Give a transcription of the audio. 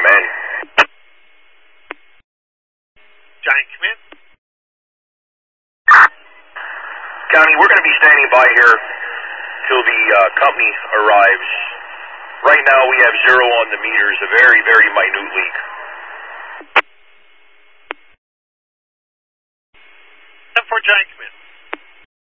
man. Giant, come in. County, we're going to be standing by here till the company arrives. Right now we have 0 on the meters, a very, very minute leak.